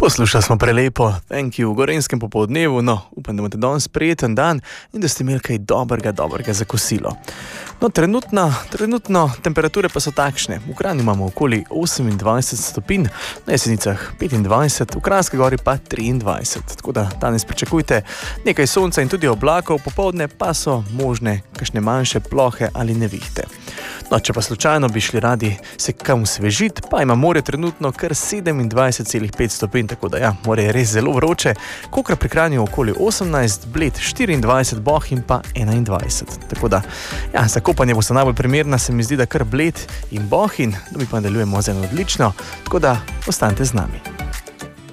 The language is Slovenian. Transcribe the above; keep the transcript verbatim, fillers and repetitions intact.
Poslušali smo prelepo, thank you, v Gorenjskem popoldnevu, no, upam, da imate danes prijeten dan in da ste imeli kaj dobrega, dobrega za kosilo. No, trenutno, trenutno temperature pa so takšne. V Kranju imamo okoli osemindvajset stopinj, na Jesenicah petindvajset, v Kranjski Gori pa triindvajset. Tako da danes pričakujte nekaj sonca in tudi oblakov, popoldne pa so možne kakšne manjše plohe ali nevihte. No, če pa slučajno bi šli radi se kam svežiti, pa ima morje trenutno kar sedemindvajset celih pet stopinj, tako da ja, morje je res zelo vroče. Kokra pri Kranju okoli osemnajst, Bled štiriindvajset, Bohinj pa enaindvajset. Tako da, ja, za kopanje bosta najbolj primerna, se mi zdi, da kar Bled in Bohinj, no mi pa nadaljujemo z eno odlično, tako da ostanite z nami.